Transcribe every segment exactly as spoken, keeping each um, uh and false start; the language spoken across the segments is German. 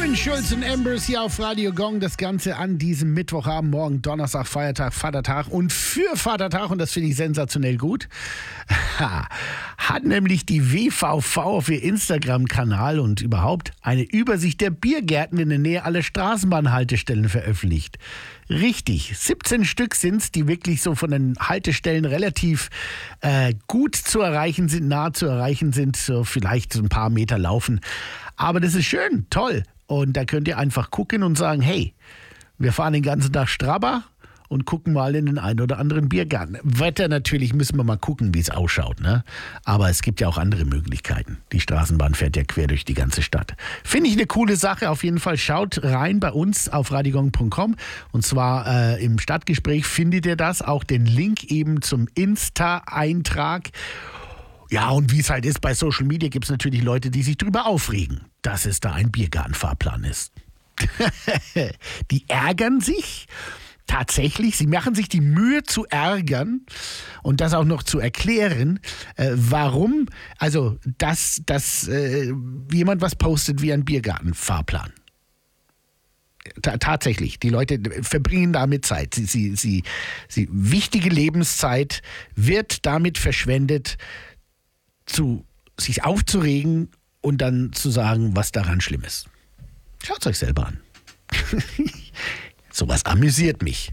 Kevin Schulz und Ambers hier auf Radio Gong. Das Ganze an diesem Mittwochabend, morgen Donnerstag, Feiertag, Vatertag. Und für Vatertag, und das finde ich sensationell gut, hat nämlich die W V V auf ihr Instagram-Kanal und überhaupt eine Übersicht der Biergärten in der Nähe aller Straßenbahnhaltestellen veröffentlicht. Richtig, siebzehn Stück sind es, die wirklich so von den Haltestellen relativ äh, gut zu erreichen sind, nah zu erreichen sind, so vielleicht so ein paar Meter laufen. Aber das ist schön, toll. Und da könnt ihr einfach gucken und sagen, hey, wir fahren den ganzen Tag Strabber und gucken mal in den einen oder anderen Biergarten. Wetter natürlich müssen wir mal gucken, wie es ausschaut, ne? Aber es gibt ja auch andere Möglichkeiten. Die Straßenbahn fährt ja quer durch die ganze Stadt. Finde ich eine coole Sache. Auf jeden Fall schaut rein bei uns auf radiogong punkt com. Und zwar äh, im Stadtgespräch findet ihr das. Auch den Link eben zum Insta-Eintrag. Ja, und wie es halt ist, bei Social Media gibt es natürlich Leute, die sich drüber aufregen, dass es da ein Biergartenfahrplan ist. Die ärgern sich tatsächlich, sie machen sich die Mühe zu ärgern und das auch noch zu erklären, äh, warum, also dass, dass äh, jemand was postet wie ein Biergartenfahrplan. Ta- tatsächlich, die Leute verbringen damit Zeit. Sie, sie, sie, sie, wichtige Lebenszeit wird damit verschwendet, zu sich aufzuregen und dann zu sagen, was daran schlimm ist. Schaut es euch selber an. Sowas amüsiert mich.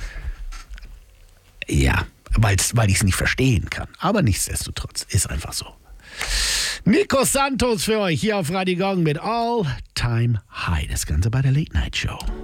Ja, weil's, weil ich es nicht verstehen kann. Aber nichtsdestotrotz, ist einfach so. Nico Santos für euch hier auf Radio Gong mit All Time High. Das Ganze bei der Late Night Show.